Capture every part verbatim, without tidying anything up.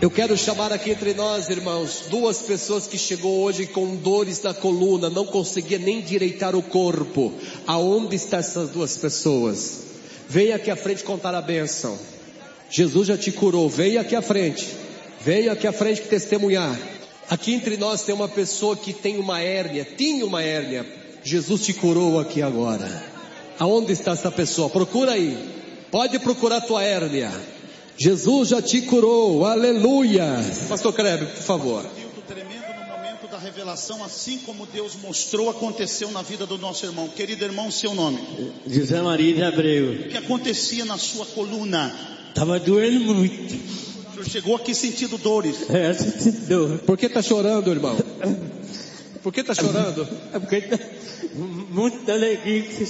Eu quero chamar aqui entre nós, irmãos, duas pessoas que chegou hoje com dores na coluna, não conseguia nem direitar o corpo. Aonde estão essas duas pessoas? Venha aqui à frente contar a bênção. Jesus já te curou, venha aqui à frente. Venha aqui à frente testemunhar. Aqui entre nós tem uma pessoa que tem uma hérnia, tinha uma hérnia. Jesus te curou aqui agora. Aonde está essa pessoa? Procura aí. Pode procurar a tua hérnia. Jesus já te curou, aleluia. Pastor Kleber, por favor. Tremendo no momento da revelação, assim como Deus mostrou, aconteceu na vida do nosso irmão. Querido irmão, seu nome? José Maria de Abreu. O que acontecia na sua coluna? Estava doendo muito. O senhor chegou aqui sentindo dores. É, sentindo dor. Por que está chorando, irmão? Por que está chorando? É porque tá muita alegria que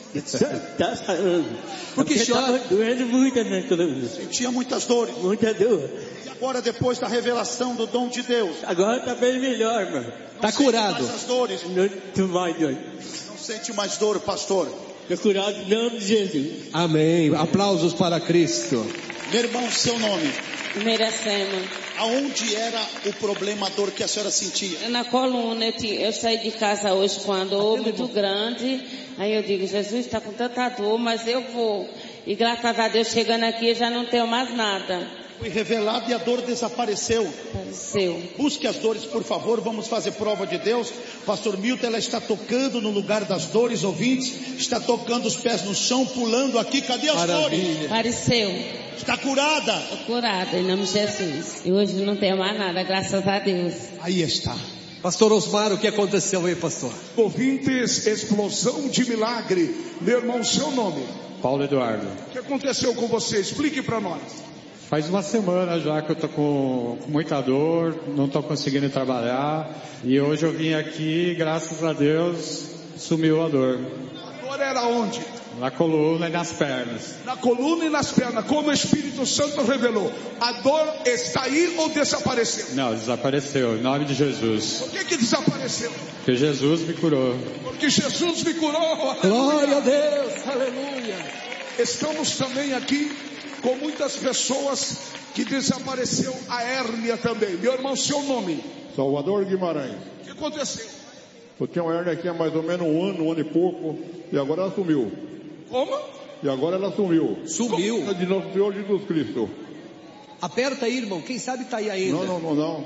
está falando. Por que chora? Estava doendo muito na coluna. Sentia muitas dores. Muita dor. E agora, depois da revelação do dom de Deus? Agora está bem melhor, mano. Está curado. Não sente mais as dores. Não mais dor. Não sente mais dor, pastor. Estou curado em nome de Jesus. Amém. Aplausos para Cristo. Meu irmão, seu nome? Miracema. Aonde era o problema, a dor que a senhora sentia? Na coluna, eu, tinha, eu saí de casa hoje com a dor muito grande. Aí eu digo, Jesus está com tanta dor, mas eu vou. E graças a Deus, chegando aqui, eu já não tenho mais nada. Foi revelado e a dor desapareceu. Apareceu. Busque as dores, por favor, vamos fazer prova de Deus. Pastor Milton, ela está tocando no lugar das dores, ouvintes. Está tocando os pés no chão, pulando aqui. Cadê as Maravilha. dores? Apareceu. Está curada. Estou curada, em nome de Jesus. E hoje não tenho mais nada, graças a Deus. Aí está. Pastor Osmar, o que aconteceu aí, pastor? Ouvintes, explosão de milagre. Meu irmão, seu nome? Paulo Eduardo. O que aconteceu com você? Explique para nós. Faz uma semana já que eu tô com, com muita dor, não tô conseguindo trabalhar. E hoje eu vim aqui, graças a Deus, sumiu a dor. A dor era onde? Na coluna e nas pernas. Na coluna e nas pernas, como o Espírito Santo revelou. A dor está aí ou desapareceu? Não, desapareceu, em nome de Jesus. Por que que desapareceu? Porque Jesus me curou. Porque Jesus me curou. Glória a Deus, aleluia. Estamos também aqui com muitas pessoas que desapareceu a hérnia também. Meu irmão, seu nome? Salvador Guimarães. O que aconteceu? Eu tinha uma hérnia aqui há mais ou menos um ano, um ano e pouco, e agora ela sumiu. Como? E agora ela sumiu. Sumiu. É de nosso Senhor Jesus Cristo. Aperta aí, irmão. Quem sabe está aí ainda. Não, não, não, não.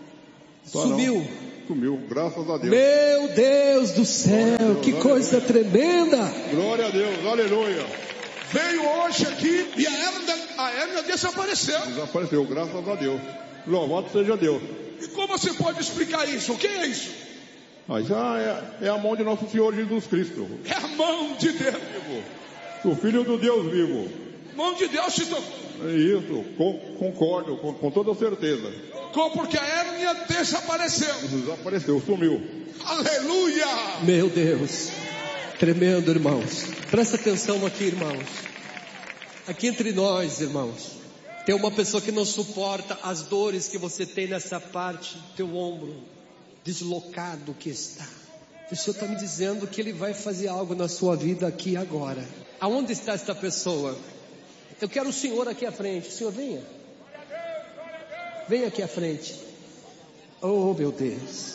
Só Sumiu. Não. Sumiu, graças a Deus. Meu Deus do céu, Deus, que coisa Deus. Tremenda. Glória a Deus, aleluia. Veio hoje aqui e a hérnia, a hérnia desapareceu. Desapareceu, graças a Deus. Louvado seja Deus. E como você pode explicar isso? O que é isso? Mas já é, é a mão de nosso Senhor Jesus Cristo. É a mão de Deus. O Filho do Deus vivo. Mão de Deus te tocou. É isso, com, concordo, com, com toda certeza. Tocou porque a hérnia desapareceu. Desapareceu, sumiu. Aleluia! Meu Deus. Tremendo, irmãos. Presta atenção aqui, irmãos. Aqui entre nós, irmãos, tem uma pessoa que não suporta as dores que você tem nessa parte do teu ombro, deslocado que está. O Senhor está me dizendo que Ele vai fazer algo na sua vida aqui agora. Aonde está esta pessoa? Eu quero o Senhor aqui à frente. O Senhor, venha. Venha aqui à frente. Oh, meu Deus.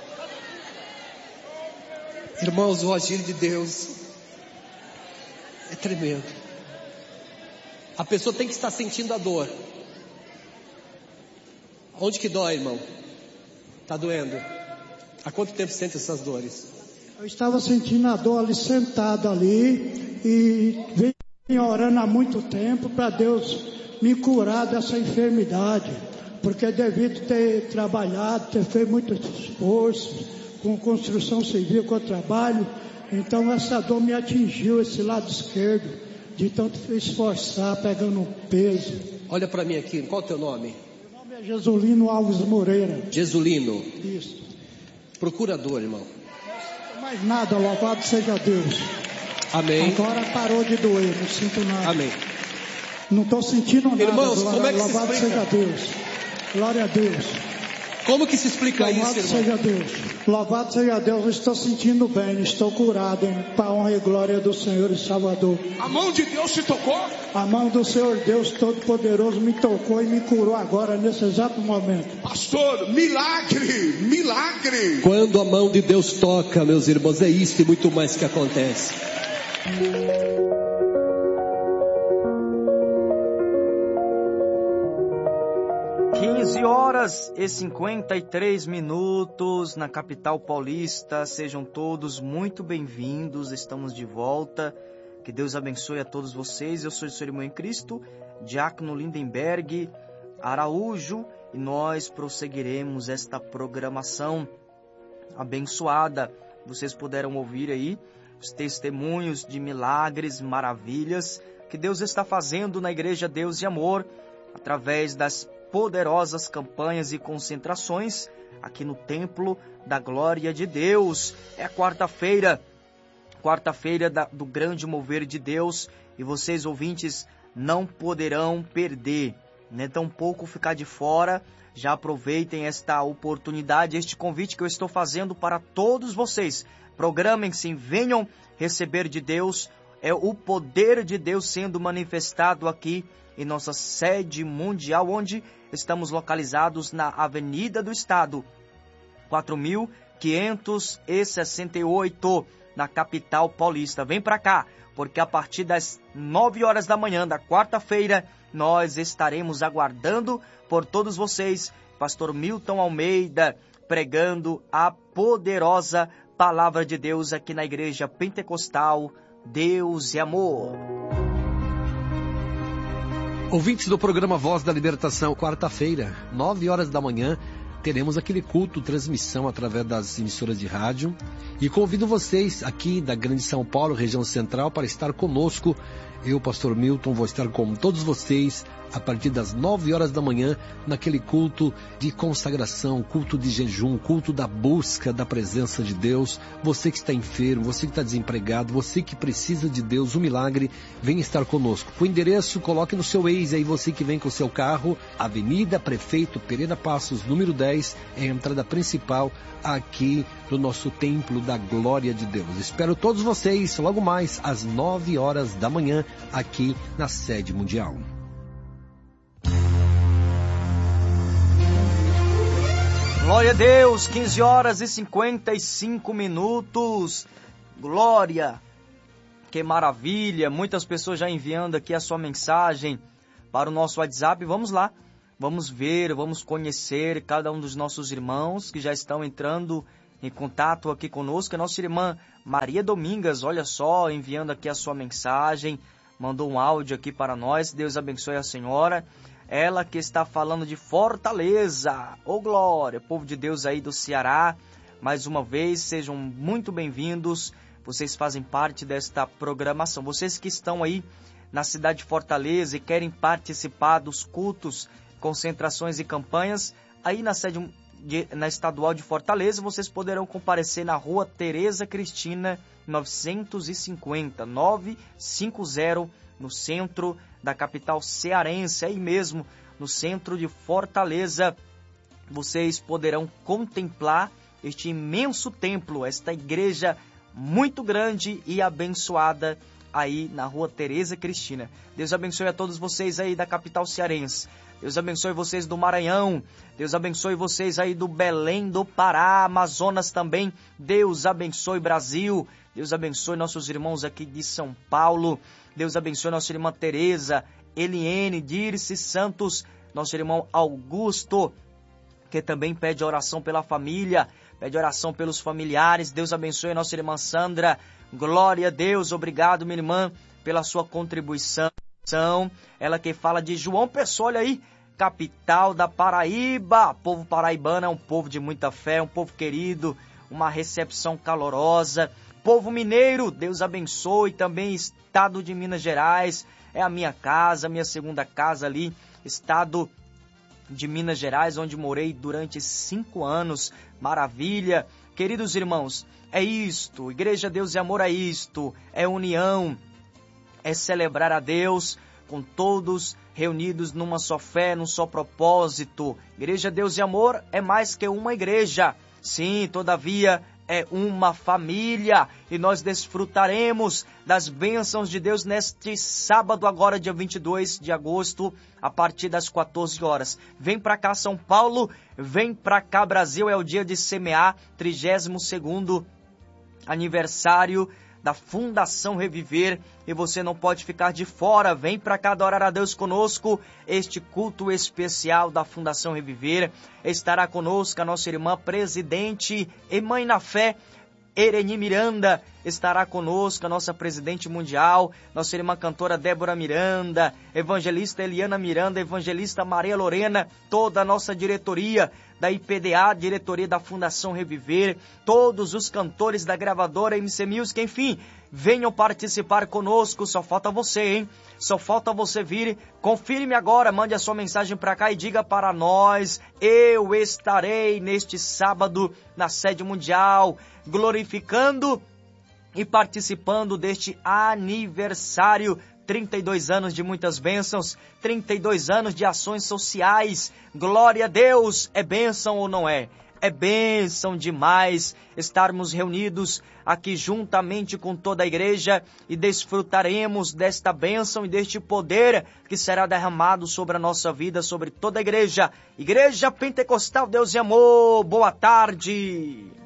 Irmãos, o agir de Deus é tremendo. A pessoa tem que estar sentindo a dor. Onde que dói, irmão? Está doendo? Há quanto tempo sente essas dores? Eu estava sentindo a dor ali, sentado ali, e venho orando há muito tempo para Deus me curar dessa enfermidade, porque devido ter trabalhado, ter feito muito esforço, com construção civil, com o trabalho, então essa dor me atingiu, esse lado esquerdo, de tanto esforçar, pegando peso. Olha para mim aqui, qual é o teu nome? Meu nome é Jesulino Alves Moreira. Jesulino. Isso. Procura dor, irmão. Não mais nada, louvado seja Deus. Amém. Agora parou de doer, não sinto nada. Amém. Não estou sentindo nada. Irmãos, glória, como é que se louvado explica? seja Deus. Glória a Deus. Como que se explica Louvado isso, irmão? seja Deus. Louvado seja Deus. Eu estou sentindo bem. Estou curado, hein? Para a honra e glória do Senhor e Salvador. A mão de Deus te tocou? A mão do Senhor Deus Todo-Poderoso me tocou e me curou agora, nesse exato momento. Pastor, milagre, milagre. Quando a mão de Deus toca, meus irmãos, é isso e muito mais que acontece. quinze horas e cinquenta e três minutos na capital paulista. Sejam todos muito bem-vindos. Estamos de volta. Que Deus abençoe a todos vocês. Eu sou o seu irmão em Cristo, Diácono Lindenberg Araújo, e nós prosseguiremos esta programação abençoada. Vocês puderam ouvir aí os testemunhos de milagres, maravilhas que Deus está fazendo na Igreja Deus e Amor, através das poderosas campanhas e concentrações aqui no Templo da Glória de Deus. É quarta-feira, quarta-feira do grande mover de Deus, e vocês, ouvintes, não poderão perder, nem tampouco ficar de fora. Já aproveitem esta oportunidade, este convite que eu estou fazendo para todos vocês. Programem-se, venham receber de Deus, é o poder de Deus sendo manifestado aqui em nossa sede mundial, onde estamos localizados na Avenida do Estado, quatro mil quinhentos e sessenta e oito, na capital paulista. Vem para cá, porque a partir das nove horas da manhã da quarta-feira, nós estaremos aguardando por todos vocês. Pastor Milton Almeida pregando a poderosa palavra de Deus aqui na Igreja Pentecostal Deus e Amor. Ouvintes do programa Voz da Libertação, quarta-feira, nove horas da manhã, teremos aquele culto, transmissão através das emissoras de rádio. E convido vocês aqui da Grande São Paulo, região central, para estar conosco. Eu, pastor Milton, vou estar com todos vocês a partir das nove horas da manhã, naquele culto de consagração, culto de jejum, culto da busca da presença de Deus. Você que está enfermo, você que está desempregado, você que precisa de Deus, um milagre, vem estar conosco. O endereço, coloque no seu Waze aí, você que vem com o seu carro, Avenida Prefeito Pereira Passos, número dez, é a entrada principal aqui no nosso Templo da Glória de Deus. Espero todos vocês logo mais às nove horas da manhã, aqui na sede mundial. Glória a Deus, quinze horas e cinquenta e cinco minutos. Glória, que maravilha. Muitas pessoas já enviando aqui a sua mensagem para o nosso WhatsApp. Vamos lá, vamos ver, vamos conhecer cada um dos nossos irmãos que já estão entrando em contato aqui conosco. A nossa irmã Maria Domingas, olha só, enviando aqui a sua mensagem, mandou um áudio aqui para nós. Deus abençoe a senhora. Ela que está falando de Fortaleza. Ô oh, glória, povo de Deus aí do Ceará. Mais uma vez, sejam muito bem-vindos. Vocês fazem parte desta programação. Vocês que estão aí na cidade de Fortaleza e querem participar dos cultos, concentrações e campanhas, aí na sede de, na estadual de Fortaleza, vocês poderão comparecer na rua Tereza Cristina, novecentos e cinquenta, novecentos e cinquenta, no centro da capital cearense, aí mesmo, no centro de Fortaleza. Vocês poderão contemplar este imenso templo, esta igreja muito grande e abençoada aí na rua Tereza Cristina. Deus abençoe a todos vocês aí da capital cearense. Deus abençoe vocês do Maranhão. Deus abençoe vocês aí do Belém do Pará, Amazonas também. Deus abençoe Brasil. Deus abençoe nossos irmãos aqui de São Paulo. Deus abençoe nossa irmã Tereza, Eliene, Dirce Santos, nosso irmão Augusto, que também pede oração pela família, pede oração pelos familiares. Deus abençoe nossa irmã Sandra. Glória a Deus, obrigado, minha irmã, pela sua contribuição. Ela que fala de João Pessoa, olha aí, capital da Paraíba. O povo paraibano é um povo de muita fé, um povo querido, uma recepção calorosa. Povo mineiro, Deus abençoe. Também estado de Minas Gerais, é a minha casa, minha segunda casa ali, estado de Minas Gerais, onde morei durante cinco anos. Maravilha. Queridos irmãos, é isto, Igreja Deus e Amor é isto, é união, é celebrar a Deus com todos reunidos numa só fé, num só propósito. Igreja Deus e Amor é mais que uma igreja. Sim, todavia, é uma família, e nós desfrutaremos das bênçãos de Deus neste sábado, agora dia vinte e dois de agosto, a partir das quatorze horas. Vem para cá São Paulo, vem para cá Brasil, é o dia de semear, trigésimo segundo aniversário da Fundação Reviver, e você não pode ficar de fora. Vem para cá adorar a Deus conosco. Este culto especial da Fundação Reviver estará conosco a nossa irmã presidente e mãe na fé, Ereni Miranda, estará conosco a nossa presidente mundial, nossa irmã cantora Débora Miranda, evangelista Eliana Miranda, evangelista Maria Lorena, toda a nossa diretoria da I P D A, diretoria da Fundação Reviver, todos os cantores da gravadora M C Music, enfim, venham participar conosco. Só falta você, hein? Só falta você vir. Confirme agora, mande a sua mensagem para cá e diga para nós: eu estarei neste sábado na sede mundial, glorificando e participando deste aniversário. trinta e dois anos de muitas bênçãos, trinta e dois anos de ações sociais. Glória a Deus! É bênção ou não é? É bênção demais estarmos reunidos aqui juntamente com toda a igreja e desfrutaremos desta bênção e deste poder que será derramado sobre a nossa vida, sobre toda a igreja. Igreja Pentecostal Deus e Amor, boa tarde!